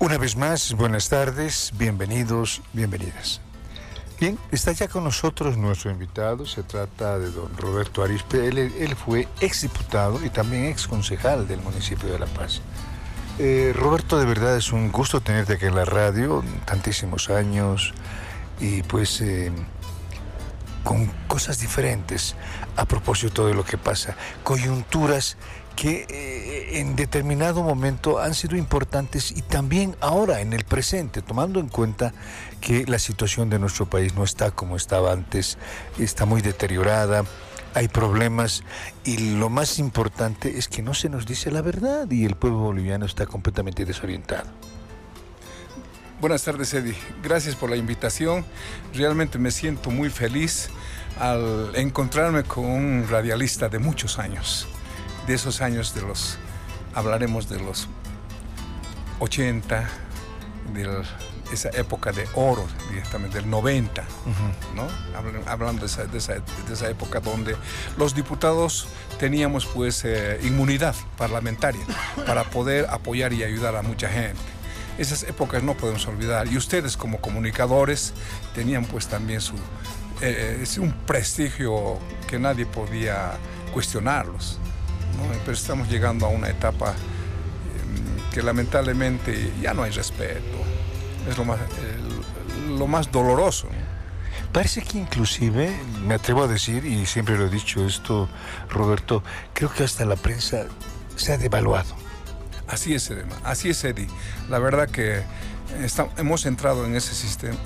Una vez más, buenas tardes, bienvenidos, bienvenidas. Bien, está ya con nosotros nuestro invitado, se trata de don Roberto Arizpe. Él fue exdiputado y también exconcejal del municipio de La Paz. Roberto, de verdad es un gusto tenerte aquí en la radio, tantísimos años, y pues con cosas diferentes a propósito de lo que pasa, coyunturas que en determinado momento han sido importantes y también ahora en el presente, tomando en cuenta que la situación de nuestro país no está como estaba antes, está muy deteriorada, hay problemas y lo más importante es que no se nos dice la verdad y el pueblo boliviano está completamente desorientado. Buenas tardes, Eddie. Gracias por la invitación. Realmente me siento muy feliz al encontrarme con un radialista de muchos años. De esos años hablaremos de los 80, de esa época de oro, directamente del 90, ¿no? Hablando de esa época donde los diputados teníamos pues inmunidad parlamentaria para poder apoyar y ayudar a mucha gente. Esas épocas no podemos olvidar, y ustedes como comunicadores tenían pues también un prestigio que nadie podía cuestionarlos, ¿no? Pero estamos llegando a una etapa que lamentablemente ya no hay respeto. Es lo más doloroso, ¿no? Parece que inclusive, me atrevo a decir, y siempre lo he dicho esto, Roberto, creo que hasta la prensa se ha devaluado. Así es, Eddie. La verdad que hemos entrado en ese sistema,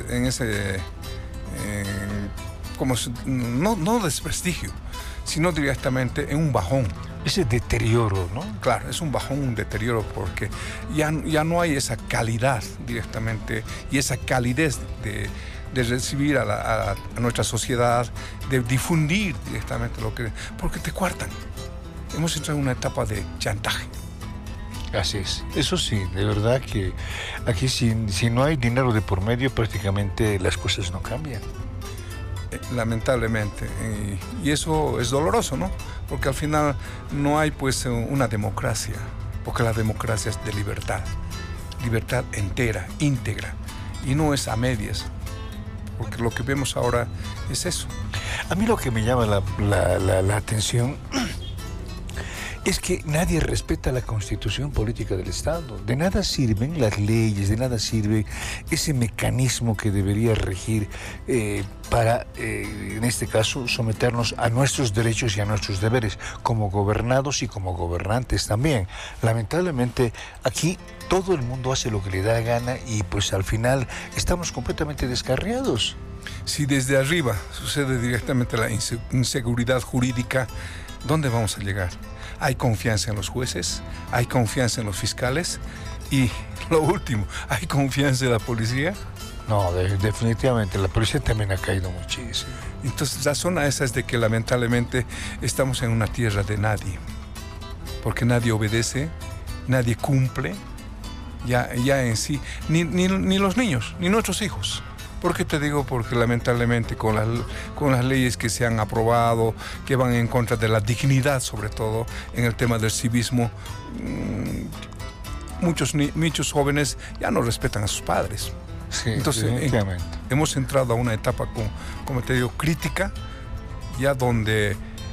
no desprestigio, sino directamente en un bajón. Ese deterioro, ¿no? Claro, es un bajón, un deterioro, porque ya no hay esa calidad directamente y esa calidez de recibir a nuestra sociedad, de difundir directamente porque te coartan. Hemos entrado en una etapa de chantaje. Así es. Eso sí, de verdad que aquí si no hay dinero de por medio, prácticamente las cosas no cambian. Lamentablemente, y eso es doloroso, ¿no? Porque al final no hay pues una democracia, porque la democracia es de libertad entera, íntegra, y no es a medias, porque lo que vemos ahora es eso. A mí lo que me llama la atención es que nadie respeta la constitución política del Estado. De nada sirven las leyes, de nada sirve ese mecanismo que debería regir para, en este caso, someternos a nuestros derechos y a nuestros deberes, como gobernados y como gobernantes también. Lamentablemente, aquí todo el mundo hace lo que le da gana y pues al final estamos completamente descarriados. Si desde arriba sucede directamente la inseguridad jurídica, ¿dónde vamos a llegar? Hay confianza en los jueces, hay confianza en los fiscales y lo último, ¿hay confianza en la policía? No, definitivamente, la policía también ha caído muchísimo. Entonces la zona esa es de que lamentablemente estamos en una tierra de nadie, porque nadie obedece, nadie cumple, ya en sí, ni los niños, ni nuestros hijos. ¿Por qué te digo? Porque lamentablemente con las leyes que se han aprobado, que van en contra de la dignidad, sobre todo en el tema del civismo, muchos jóvenes ya no respetan a sus padres. Sí, entonces hemos entrado a una etapa, como te digo, crítica, ya donde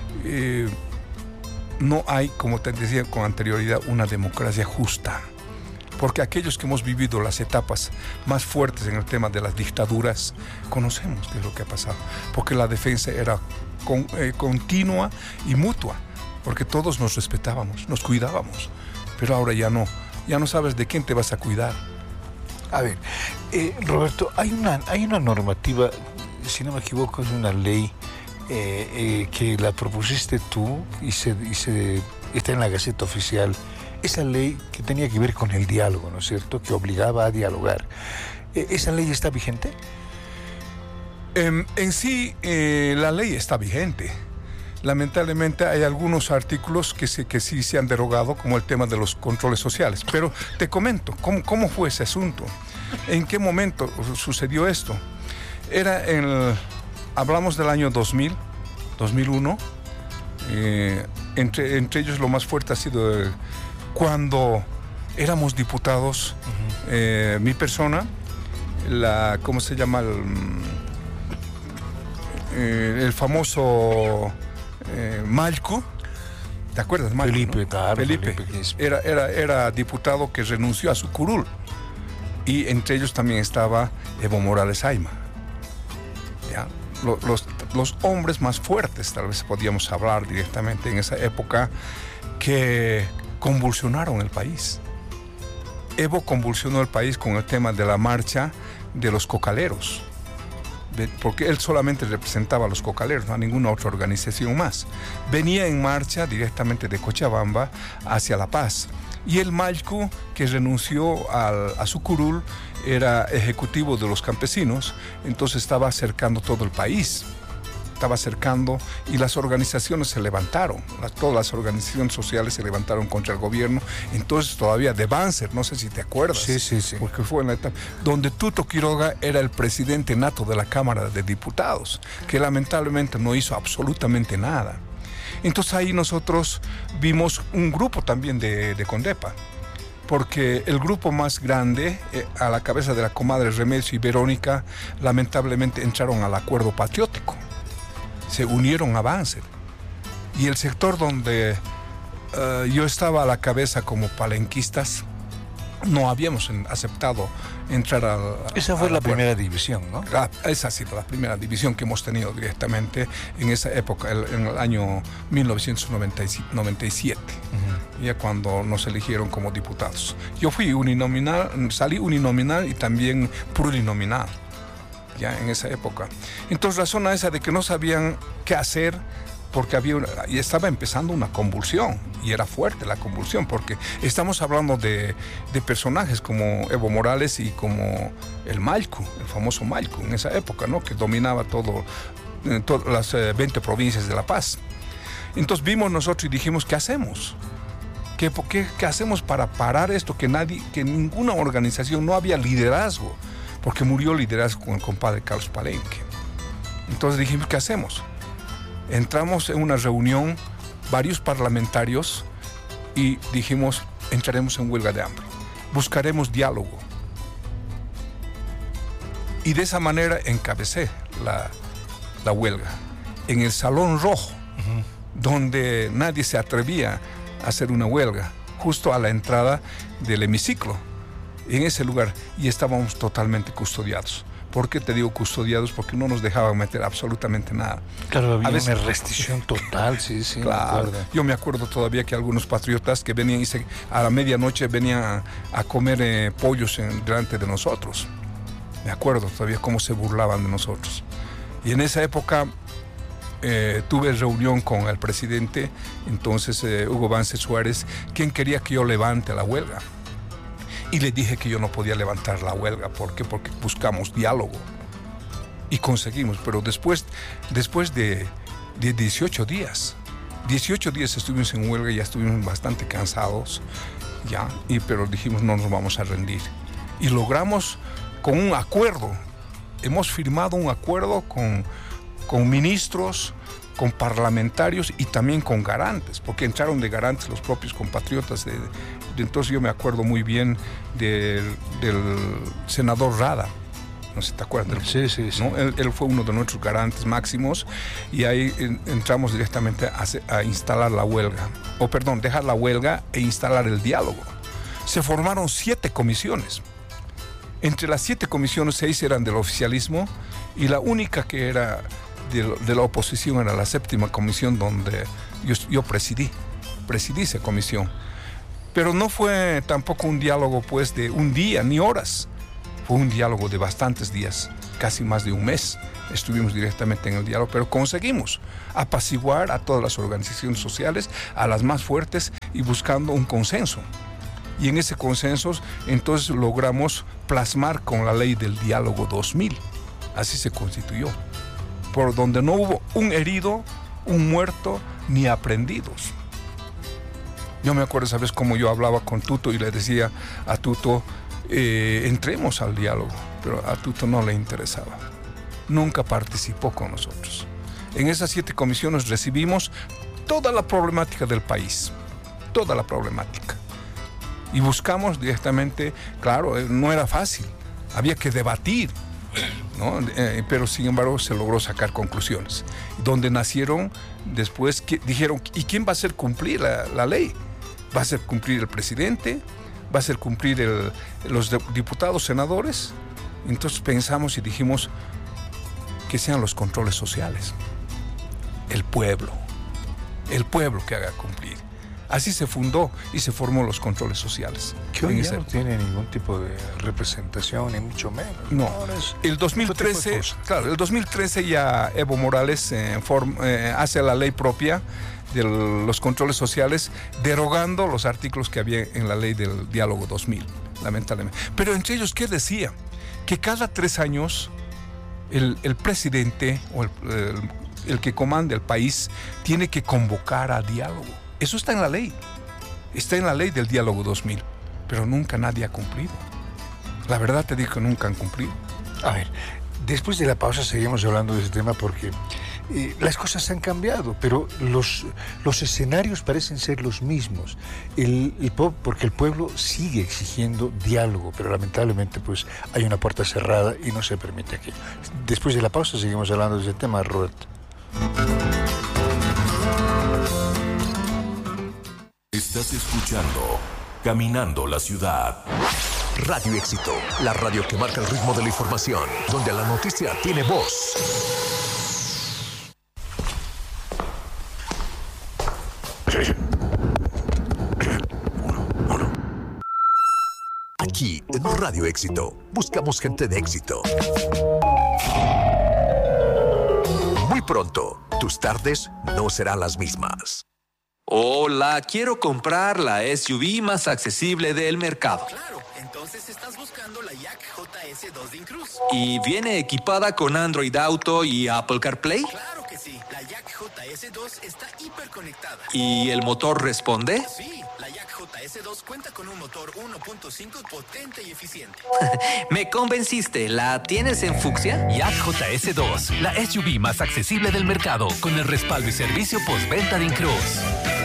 no hay, como te decía con anterioridad, una democracia justa. Porque aquellos que hemos vivido las etapas más fuertes en el tema de las dictaduras, conocemos de lo que ha pasado. Porque la defensa era continua y mutua, porque todos nos respetábamos, nos cuidábamos. Pero ahora ya no sabes de quién te vas a cuidar. A ver, Roberto, hay una normativa, si no me equivoco, es una ley que la propusiste tú y está en la Gaceta Oficial. Esa ley que tenía que ver con el diálogo, ¿no es cierto?, que obligaba a dialogar. ¿Esa ley está vigente? En sí, la ley está vigente. Lamentablemente hay algunos artículos que sí se han derogado, como el tema de los controles sociales. Pero te comento, ¿cómo fue ese asunto? ¿En qué momento sucedió esto? Hablamos del año 2000, 2001. Entre ellos lo más fuerte ha sido cuando éramos diputados, mi persona, ¿cómo se llama? El famoso Malco. ¿Te acuerdas, Malco? Felipe, ¿no? claro. Felipe era diputado que renunció a su curul. Y entre ellos también estaba Evo Morales Ayma. ¿Ya? Los hombres más fuertes, tal vez podíamos hablar directamente en esa época, que convulsionaron el país. Evo convulsionó el país con el tema de la marcha de los cocaleros, porque él solamente representaba a los cocaleros, no a ninguna otra organización más. Venía en marcha directamente de Cochabamba hacia La Paz. Y el Malcu, que renunció a su curul, era ejecutivo de los campesinos, entonces estaba cercando todo el país. Estaba cercando y las organizaciones se levantaron, todas las organizaciones sociales se levantaron contra el gobierno. Entonces todavía de Banzer, no sé si te acuerdas, sí. porque fue en la etapa donde Tuto Quiroga era el presidente nato de la Cámara de Diputados, que lamentablemente no hizo absolutamente nada. Entonces ahí nosotros vimos un grupo también de Condepa, porque el grupo más grande, a la cabeza de la comadre Remedios y Verónica, lamentablemente entraron al acuerdo patriótico, se unieron a Banzer. Y el sector donde yo estaba a la cabeza como palenquistas, no habíamos aceptado entrar Esa fue la primera división, ¿no? Esa ha sido la primera división que hemos tenido directamente en esa época, en el año 1997, ya cuando nos eligieron como diputados. Yo fui uninominal, salí uninominal y también plurinominal, ya en esa época. Entonces, razón a esa de que no sabían qué hacer, porque y estaba empezando una convulsión, y era fuerte la convulsión, porque estamos hablando de personajes como Evo Morales y como el Malcu, el famoso Malcu en esa época, ¿no? Que dominaba todas las 20 provincias de La Paz. Entonces vimos nosotros y dijimos, ¿qué hacemos? ¿Qué hacemos para parar esto? Que ninguna organización, no había liderazgo, porque murió el liderazgo con el compadre Carlos Palenque. Entonces dijimos, ¿qué hacemos? Entramos en una reunión, varios parlamentarios, y dijimos, entraremos en huelga de hambre, buscaremos diálogo. Y de esa manera encabecé la huelga, en el Salón Rojo, donde nadie se atrevía a hacer una huelga, justo a la entrada del hemiciclo, en ese lugar, y estábamos totalmente custodiados. ¿Por qué te digo custodiados? Porque no nos dejaban meter absolutamente nada. Claro, había una restricción total, sí. Claro. Yo me acuerdo todavía que algunos patriotas que venían a la medianoche venían a comer pollos delante de nosotros. Me acuerdo todavía cómo se burlaban de nosotros. Y en esa época tuve reunión con el presidente, entonces Hugo Banzer Suárez, quien quería que yo levante la huelga. Y le dije que yo no podía levantar la huelga. ¿Por qué? Porque buscamos diálogo. Y conseguimos. Pero después de 18 días estuvimos en huelga y ya estuvimos bastante cansados. Pero dijimos, no nos vamos a rendir. Y logramos con un acuerdo. Hemos firmado un acuerdo con ministros, con parlamentarios y también con garantes, porque entraron de garantes los propios compatriotas. Entonces yo me acuerdo muy bien del senador Rada, no sé si te acuerdas. Sí. ¿no? Él fue uno de nuestros garantes máximos, y ahí entramos directamente a instalar la huelga, dejar la huelga e instalar el diálogo. Se formaron 7 comisiones. Entre las 7 comisiones, 6 eran del oficialismo, y la única que era de la oposición era la 7ª comisión, donde yo presidí esa comisión. Pero no fue tampoco un diálogo pues de un día ni horas, fue un diálogo de bastantes días, casi más de un mes estuvimos directamente en el diálogo, pero conseguimos apaciguar a todas las organizaciones sociales, a las más fuertes, y buscando un consenso. Y en ese consenso entonces logramos plasmar con la ley del diálogo 2000, así se constituyó, por donde no hubo un herido, un muerto, ni aprendidos. Yo me acuerdo, ¿sabes?, cómo yo hablaba con Tuto y le decía a Tuto, entremos al diálogo, pero a Tuto no le interesaba. Nunca participó con nosotros. En esas 7 comisiones recibimos toda la problemática del país, toda la problemática. Y buscamos directamente, claro, no era fácil, había que debatir, ¿no? Pero sin embargo se logró sacar conclusiones, donde nacieron después, dijeron, ¿y quién va a hacer cumplir la ley? ¿Va a hacer cumplir el presidente? ¿Va a hacer cumplir los diputados, senadores? Entonces pensamos y dijimos que sean los controles sociales, el pueblo que haga cumplir. Así se fundó y se formó los controles sociales. Que hoy ya no tiene ningún tipo de representación, ni mucho menos. No, el 2013, claro, el 2013 ya Evo Morales hace la ley propia de los controles sociales, derogando los artículos que había en la ley del diálogo 2000, lamentablemente. Pero entre ellos, ¿qué decía? Que cada 3 años el presidente o el que comanda el país tiene que convocar a diálogo. Eso está en la ley del diálogo 2000, pero nunca nadie ha cumplido. La verdad te digo que nunca han cumplido. A ver, después de la pausa seguimos hablando de ese tema porque las cosas han cambiado, pero los escenarios parecen ser los mismos. Porque el pueblo sigue exigiendo diálogo, pero lamentablemente pues hay una puerta cerrada y no se permite aquello. Después de la pausa seguimos hablando de ese tema, Roberto. Estás escuchando Caminando la Ciudad. Radio Éxito, la radio que marca el ritmo de la información, donde la noticia tiene voz. Aquí, en Radio Éxito, buscamos gente de éxito. Muy pronto, tus tardes no serán las mismas. Hola, quiero comprar la SUV más accesible del mercado. Claro, entonces estás buscando la Yak JS2 de Incruz. ¿Y viene equipada con Android Auto y Apple CarPlay? Claro que sí, la Yak JS2 está hiperconectada. ¿Y el motor responde? Sí, la Yak JS2 cuenta con un motor 1.5 potente y eficiente. Me convenciste, ¿la tienes en fucsia? Yak JS2, la SUV más accesible del mercado, con el respaldo y servicio postventa de Incruz.